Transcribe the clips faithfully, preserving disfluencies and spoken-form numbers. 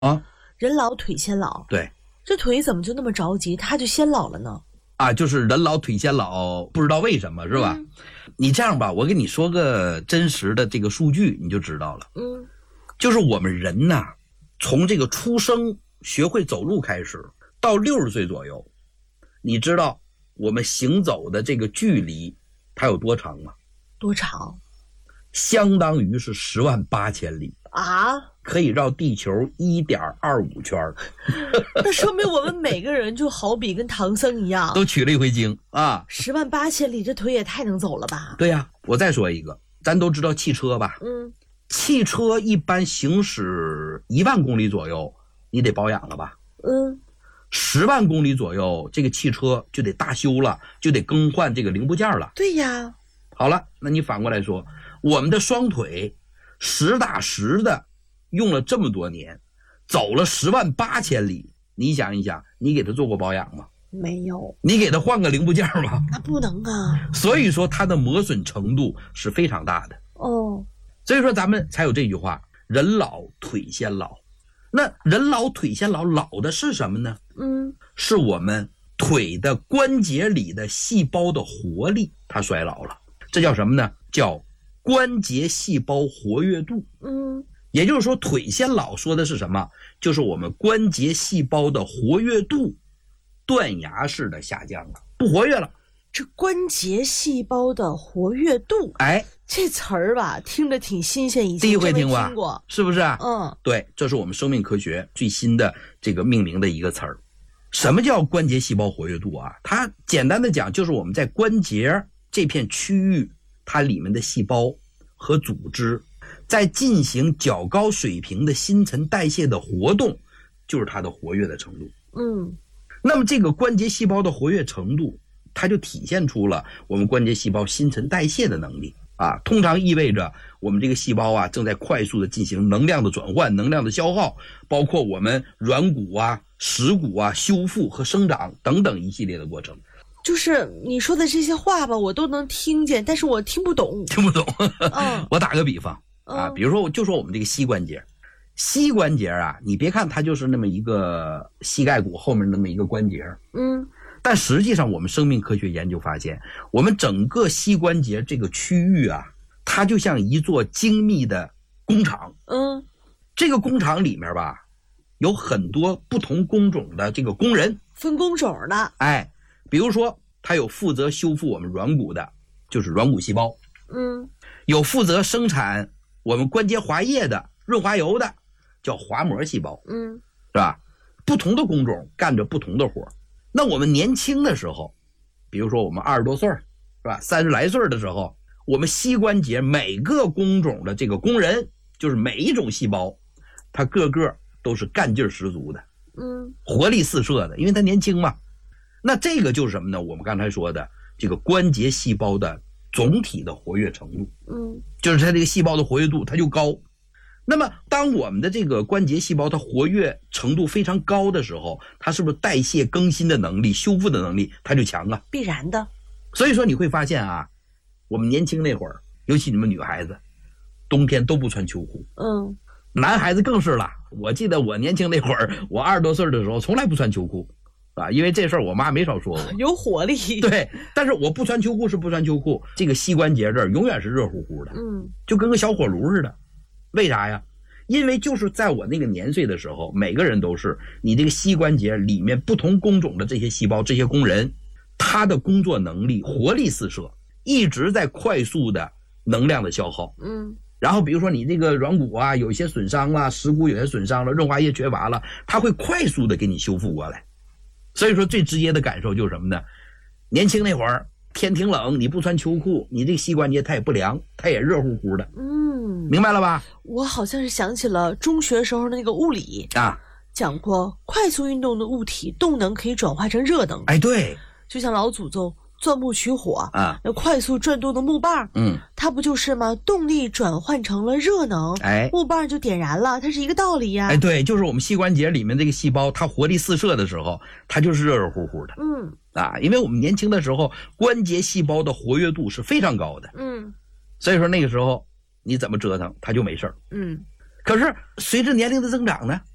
啊， 人老腿先老。 对， 这腿怎么就那么着急，他就先老了呢？ 啊，就是人老腿先老，不知道为什么是吧？嗯、你这样吧，我给你说个真实的这个数据，你就知道了。 嗯， 就是我们人呐，从这个出生学会走路开始，到六十岁左右，你知道我们行走的这个距离它有多长吗？ 多长？ 相当于是十万八千里啊！ 可以绕地球 一点二五圈。 那说明我们每个人就好比跟唐僧一样， 都取了一回经啊！ 十万八千里，这腿也太能走了吧？ 对呀、啊，我再说一个，咱都知道汽车吧？ 嗯， 汽车一般行驶一万公里左右，你得保养了吧？ 嗯， 十万公里左右，这个汽车就得大修了，就得更换这个零部件了。 对呀。 好了，那你反过来说，我们的双腿实打实的用了这么多年，走了十万八千里，你想一想，你给它做过保养吗？ 没有。 你给它换个零部件吗？ 那不能啊。 所以说它的磨损程度是非常大的。 哦， 所以说咱们才有这句话，人老腿先老。那人老腿先老，老的是什么呢？ 嗯， 是我们腿的关节里的细胞的活力它衰老了。这叫什么呢？叫关节细胞活跃度。 嗯， 也就是说腿先老说的是什么？就是我们关节细胞的活跃度断崖式的下降了，不活跃了。 这关节细胞的活跃度， 哎， 这词儿吧听着挺新鲜，以前第一回听吧， 听过， 是不是？ 嗯， 对，这是我们生命科学最新的这个命名的一个词儿。什么叫关节细胞活跃度啊？它简单的讲，就是我们在关节这片区域，它里面的细胞和组织在进行较高水平的新陈代谢的活动，就是它的活跃的程度。 嗯， 那么这个关节细胞的活跃程度，它就体现出了我们关节细胞新陈代谢的能力啊，通常意味着我们这个细胞啊正在快速的进行能量的转换、能量的消耗，包括我们软骨啊、蚀骨啊修复和生长等等一系列的过程。 就是你说的这些话吧，我都能听见，但是我听不懂。 听不懂。 嗯， 我打个比方啊， 嗯、 比如说我就说我们这个膝关节，膝关节啊，你别看它就是那么一个膝盖骨后面那么一个关节， 嗯， 但实际上我们生命科学研究发现，我们整个膝关节这个区域啊，它就像一座精密的工厂。 嗯， 这个工厂里面吧，有很多不同工种的这个工人， 分工种的。 哎，比如说他有负责修复我们软骨的，就是软骨细胞。 嗯， 有负责生产我们关节滑液的、润滑油的，叫滑膜细胞。 嗯， 是吧？不同的工种干着不同的活。那我们年轻的时候，比如说我们二十多岁，是吧？三十来岁的时候，我们膝关节每个工种的这个工人，就是每一种细胞，它个个都是干劲十足的， 嗯， 活力四射的，因为它年轻嘛。那这个就是什么呢？我们刚才说的这个关节细胞的总体的活跃程度， 嗯， 就是它这个细胞的活跃度它就高。那么当我们的这个关节细胞它活跃程度非常高的时候，它是不是代谢更新的能力、修复的能力它就强啊？ 必然的。 所以说你会发现啊，我们年轻那会儿，尤其你们女孩子，冬天都不穿秋裤。 嗯， 男孩子更是了。我记得我年轻那会儿，我二十多岁的时候从来不穿秋裤啊，因为这事儿我妈没少说我。 有火力。 对，但是我不穿秋裤是不穿秋裤，这个膝关节这儿永远是热乎乎的， 嗯， 就跟个小火炉似的。为啥呀？因为就是在我那个年岁的时候，每个人都是你这个膝关节里面不同工种的这些细胞、这些工人，他的工作能力活力四射，一直在快速的能量的消耗。 嗯， 然后比如说你这个软骨啊有一些损伤了，蚀骨有些损伤了，润滑液缺乏了，它会快速的给你修复过来。所以说最直接的感受就是什么呢？年轻那会儿天挺冷，你不穿秋裤，你这个膝关节它也不凉，它也热乎乎的。 嗯， 明白了吧？ 我好像是想起了中学时候的那个物理啊， 讲过快速运动的物体动能可以转化成热能。 哎，对， 就像老祖宗钻木取火啊， 那快速转动的木棒， 嗯， 它不就是吗？动力转换成了热能， 哎， 木棒就点燃了，它是一个道理呀。 哎，对，就是我们膝关节里面这个细胞，它活力四射的时候，它就是热热乎乎的。 嗯， 啊，因为我们年轻的时候，关节细胞的活跃度是非常高的。 嗯， 所以说那个时候你怎么折腾，它就没事儿。 嗯， 可是随着年龄的增长呢，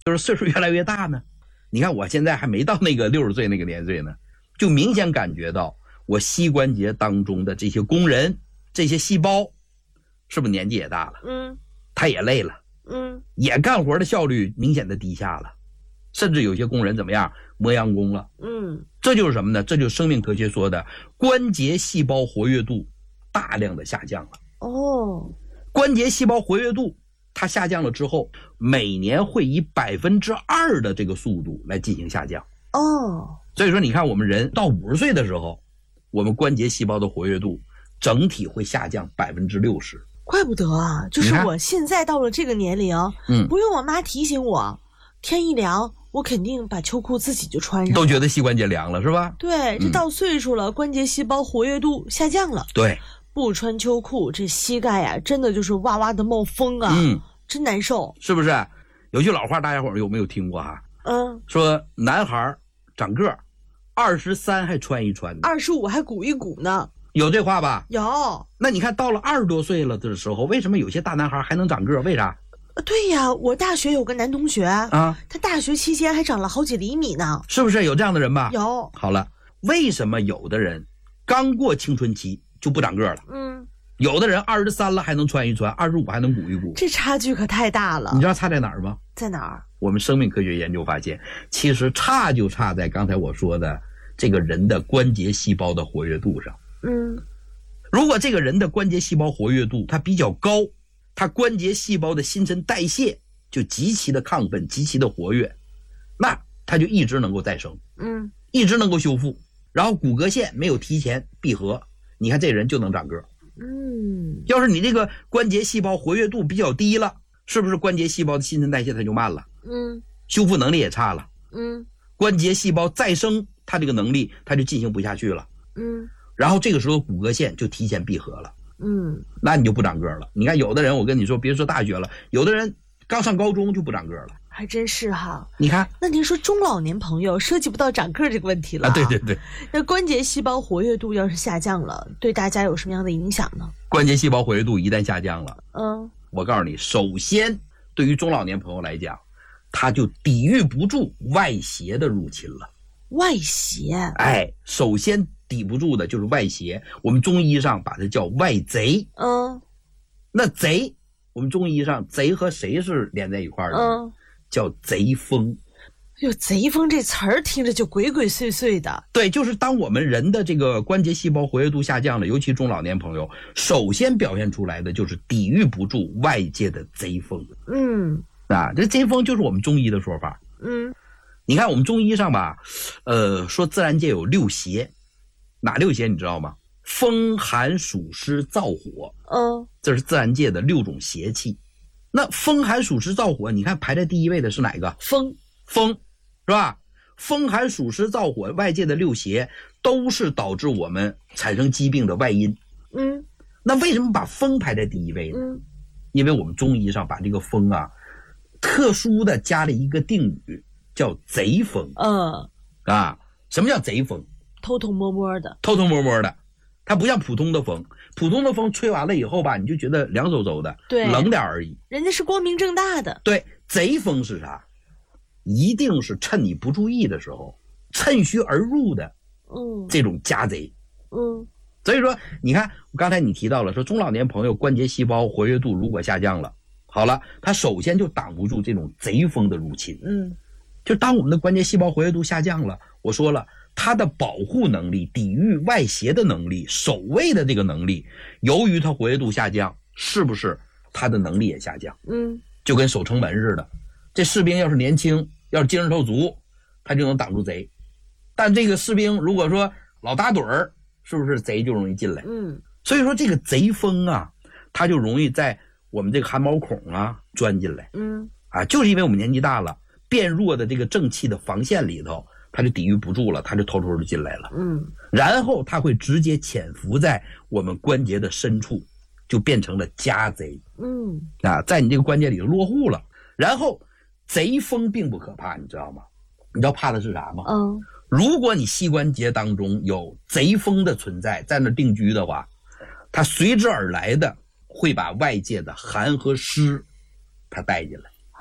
就是岁数越来越大呢？你看我现在还没到那个六十岁那个年岁呢，就明显感觉到我膝关节当中的这些工人，这些细胞，是不是年纪也大了？ 嗯， 他也累了， 嗯， 也干活的效率明显的低下了，甚至有些工人怎么样，磨洋工了。 嗯， 这就是什么呢？这就是生命科学说的关节细胞活跃度大量的下降了。 哦， 关节细胞活跃度它下降了之后，每年会以百分之二的这个速度来进行下降。 哦， 所以说你看我们人到五十岁的时候，我们关节细胞的活跃度整体会下降百分之六十。 怪不得啊，就是我现在到了这个年龄，嗯，不用我妈提醒我，天一凉，我肯定把秋裤自己就穿上， 都觉得膝关节凉了是吧？ 对，这到岁数了，嗯、关节细胞活跃度下降了。 对， 不穿秋裤，这膝盖呀、啊，真的就是哇哇的冒风啊，嗯，真难受， 是不是？有句老话，大家伙有没有听过哈？ 嗯， 说男孩长个儿，二十三还穿一穿， 二十五还鼓一鼓呢。 有这话吧？ 有。 那你看到了二十多岁了的时候，为什么有些大男孩还能长个儿？为啥？ 对呀，我大学有个男同学啊，他大学期间还长了好几厘米呢。 是不是有这样的人吧？ 有。 好了，为什么有的人刚过青春期就不长个儿了？ 嗯， 有的人二十三了还能穿一穿，二十五还能鼓一鼓， 这差距可太大了。 你知道差在哪儿吗？ 在哪儿？ 我们生命科学研究发现，其实差就差在刚才我说的这个人的关节细胞的活跃度上。 嗯， 如果这个人的关节细胞活跃度它比较高，他关节细胞的新陈代谢就极其的亢奋，极其的活跃，那他就一直能够再生， 嗯， 一直能够修复，然后骨骼线没有提前闭合，你看这人就能长个儿。 嗯， 要是你这个关节细胞活跃度比较低了，是不是关节细胞的新陈代谢它就慢了？ 嗯， 修复能力也差了。 嗯， 关节细胞再生它这个能力它就进行不下去了。 嗯， 然后这个时候骨骼线就提前闭合了。 嗯， 那你就不长个儿了。你看有的人，我跟你说，别说大学了，有的人刚上高中就不长个儿了， 还真是哈。 你看， 那您说中老年朋友涉及不到长个儿这个问题了、啊？ 对对对。 那关节细胞活跃度要是下降了，对大家有什么样的影响呢？ 关节细胞活跃度一旦下降了， 嗯， 我告诉你，首先对于中老年朋友来讲，他就抵御不住外邪的入侵了。 外邪？ 哎，首先抵不住的就是外邪，我们中医上把它叫外贼。 嗯， 那贼，我们中医上贼和谁是连在一块儿的？ 嗯， 叫贼风。 哟，贼风这词儿听着就鬼鬼祟祟的。 对，就是当我们人的这个关节细胞活跃度下降了，尤其中老年朋友，首先表现出来的就是抵御不住外界的贼风。 嗯， 啊，这贼风就是我们中医的说法。 嗯。 你看我们中医上吧，呃，说自然界有六邪，哪六邪你知道吗？风寒暑湿燥火， 嗯， 这是自然界的六种邪气。那风寒暑湿燥火，你看排在第一位的是哪个？ 风， 风，是吧？风寒暑湿燥火，外界的六邪都是导致我们产生疾病的外因。 嗯， 那为什么把风排在第一位呢？ 嗯， 因为我们中医上把这个风啊，特殊的加了一个定语。叫贼风。 嗯， 啊，什么叫贼风？ 偷偷摸摸的， 偷偷摸摸的，它不像普通的风，普通的风吹完了以后吧，你就觉得凉飕飕的， 对， 冷点而已。 人家是光明正大的。 对，贼风是啥？一定是趁你不注意的时候，趁虚而入的， 嗯， 这种家贼。 嗯， 所以说，你看，刚才你提到了，说中老年朋友关节细胞活跃度如果下降了，好了，他首先就挡不住这种贼风的入侵。 嗯。 就当我们的关节细胞活跃度下降了，我说了，它的保护能力、抵御外邪的能力、守卫的这个能力，由于它活跃度下降，是不是它的能力也下降？ 嗯， 就跟守城门似的，这士兵要是年轻，要是精神头足，他就能挡住贼。但这个士兵如果说老打盹儿，是不是贼就容易进来？ 嗯， 所以说这个贼风啊，它就容易在我们这个汗毛孔啊钻进来。 嗯， 啊，就是因为我们年纪大了。变弱的这个正气的防线里头，它就抵御不住了，它就偷偷的进来了。 嗯， 然后它会直接潜伏在我们关节的深处，就变成了家贼。 嗯， 啊，在你这个关节里头落户了。然后贼风并不可怕，你知道吗？你知道怕的是啥吗？ 嗯， 如果你膝关节当中有贼风的存在，在那定居的话，它随之而来的会把外界的寒和湿它带进来。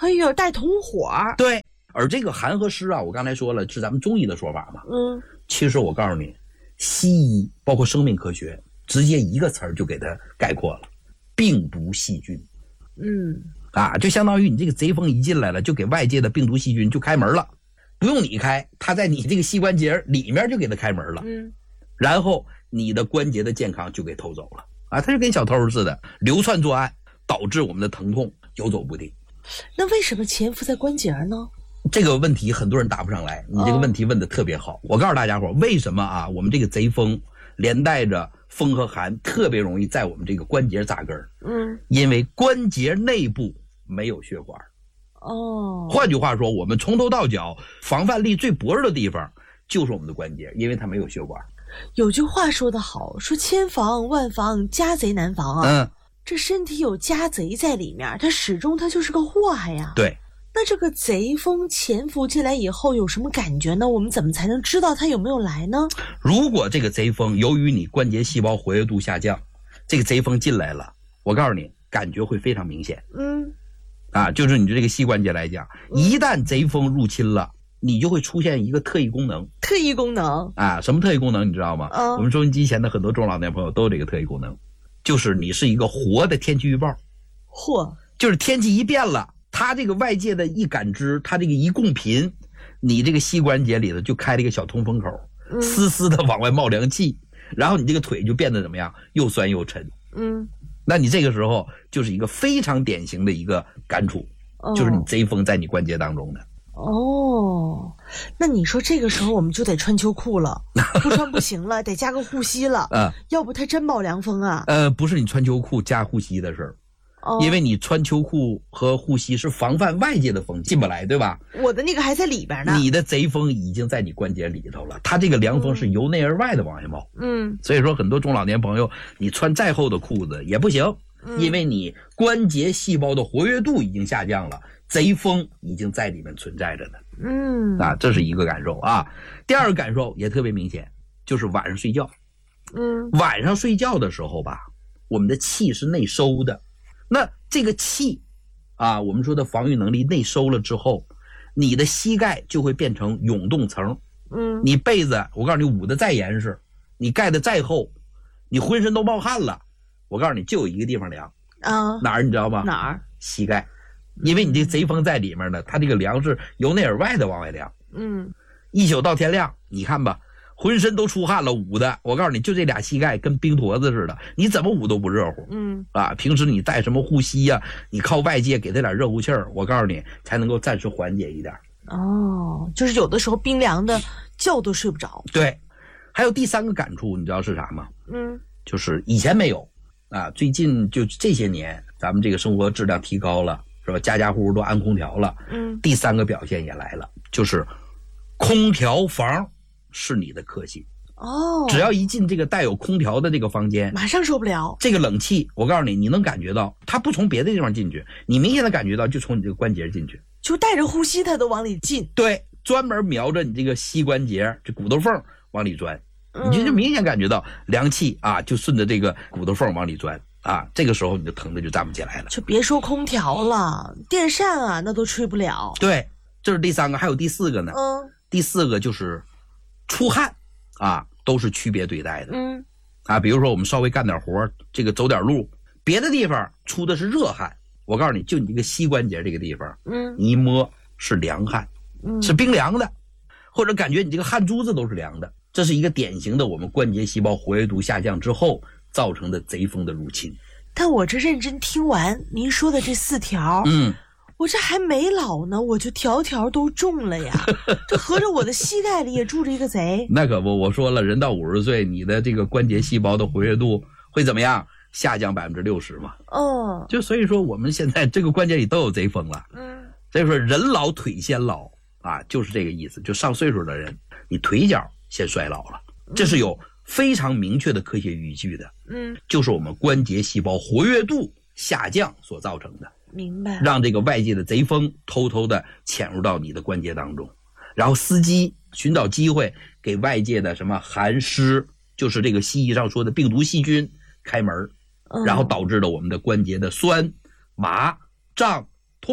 哎呦，带同伙。 对，而这个寒和湿啊，我刚才说了是咱们中医的说法嘛。 嗯， 其实我告诉你，西医包括生命科学，直接一个词儿就给它概括了：病毒细菌。 嗯， 啊，就相当于你这个贼风一进来了，就给外界的病毒细菌就开门了，不用你开，它在你这个膝关节里面就给它开门了。 嗯， 然后你的关节的健康就给偷走了啊，它就跟小偷似的流窜作案，导致我们的疼痛游走不定。 那为什么潜伏在关节呢？ 这个问题很多人答不上来，你这个问题问的特别好。哦、我告诉大家伙，为什么啊？我们这个贼风连带着风和寒，特别容易在我们这个关节扎根。 嗯，因为关节内部没有血管。 哦， 换句话说，我们从头到脚防范力最薄弱的地方就是我们的关节，因为它没有血管。 有句话说得好，说千防万防，家贼难防啊。嗯，这身体有家贼在里面，它始终它就是个祸害呀。 对。 那这个贼风潜伏进来以后有什么感觉呢？我们怎么才能知道它有没有来呢？ 如果这个贼风由于你关节细胞活跃度下降，这个贼风进来了，我告诉你，感觉会非常明显。 嗯， 啊，就是你这个膝关节来讲，一旦贼风入侵了，你就会出现一个特异功能。 特异功能啊，什么特异功能你知道吗？ 嗯， 我们收音机前的很多中老年朋友都有这个特异功能，就是你是一个活的天气预报。 嚯， 就是天气一变了，它这个外界的一感知，它这个一共频，你这个膝关节里头就开了一个小通风口， 嗯、 丝丝的往外冒凉气，然后你这个腿就变得怎么样？又酸又沉。 嗯， 那你这个时候就是一个非常典型的一个感触， 哦、 就是你贼风在你关节当中的。 哦，那你说这个时候我们就得穿秋裤了，不穿不行了，得加个护膝了。 啊， 要不它真冒凉风啊。 呃，不是你穿秋裤加护膝的事儿。 哦、 因为你穿秋裤和护膝是防范外界的风进不来，对吧？ 我的那个还在里边呢。 你的贼风已经在你关节里头了，它这个凉风是由内而外的往外冒。 嗯， 所以说很多中老年朋友，你穿再厚的裤子也不行， 嗯、 因为你关节细胞的活跃度已经下降了，贼风已经在里面存在着呢。 嗯， 啊，这是一个感受啊。第二个感受也特别明显，就是晚上睡觉。 嗯， 晚上睡觉的时候吧，我们的气是内收的。那这个气啊，我们说的防御能力内收了之后，你的膝盖就会变成涌动层。 嗯， 你被子我告诉你捂得再严实，你盖得再厚，你浑身都冒汗了，我告诉你就有一个地方凉啊， 哪儿你知道吗？ 哪儿？ 膝盖，因为你这贼风在里面呢，它这个凉是由内而外的往外凉。 嗯， 一宿到天亮，你看吧。浑身都出汗了，捂的，我告诉你，就这俩膝盖跟冰坨子似的，你怎么捂都不热乎。 嗯， 啊，平时你带什么护膝呀、啊？你靠外界给他点热乎气儿，我告诉你，才能够暂时缓解一点。 哦，就是有的时候冰凉的觉都睡不着。 对，还有第三个感触，你知道是啥吗？ 嗯， 就是以前没有啊，最近就这些年，咱们这个生活质量提高了，是吧？家家户户都安空调了。 嗯， 第三个表现也来了，就是空调房。是你的克星哦， 只要一进这个带有空调的这个房间， 马上受不了。 这个冷气，我告诉你，你能感觉到，它不从别的地方进去，你明显的感觉到就从你这个关节进去， 就带着呼吸它都往里进。 对，专门瞄着你这个膝关节这骨头缝往里钻， 嗯、 你就明显感觉到凉气啊，就顺着这个骨头缝往里钻啊，这个时候你就疼的就站不起来了。 就别说空调了，电扇啊那都吹不了。 对，这是第三个，还有第四个呢。 嗯， 第四个就是出汗啊，都是区别对待的。 嗯， 啊，比如说我们稍微干点活，这个走点路，别的地方出的是热汗，我告诉你，就你这个膝关节这个地方， 嗯， 你一摸是凉汗， 嗯， 是冰凉的，或者感觉你这个汗珠子都是凉的，这是一个典型的我们关节细胞活跃度下降之后造成的贼风的入侵。 但我这认真听完您说的这四条， 嗯。 我这还没老呢，我就条条都中了呀！这合着我的膝盖里也住着一个贼。 那可不，我说了，人到五十岁，你的这个关节细胞的活跃度会怎么样？下降百分之六十嘛。 哦， 就所以说，我们现在这个关节里都有贼风了。 嗯， 所以说人老腿先老啊，就是这个意思。就上岁数的人，你腿脚先衰老了，这是有非常明确的科学依据的。 嗯， 就是我们关节细胞活跃度下降所造成的。 明白， 让这个外界的贼风偷偷的潜入到你的关节当中，然后伺机寻找机会给外界的什么寒湿，就是这个西医上说的病毒细菌开门，然后导致了我们的关节的酸、麻、胀、痛、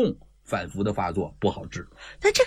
反复的发作不好治。 那这